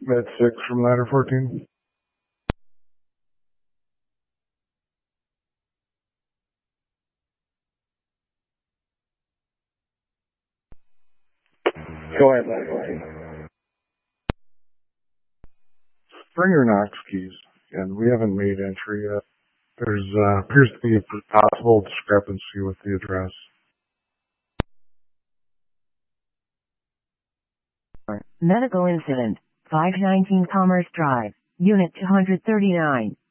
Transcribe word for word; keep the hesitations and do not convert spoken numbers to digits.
Med six from ladder fourteen. Go ahead, ladder fourteen. Bring your Knox keys, and we haven't made entry yet. There's uh, appears to be a possible discrepancy with the address. Medical incident, five nineteen Commerce Drive, Unit two thirty-nine.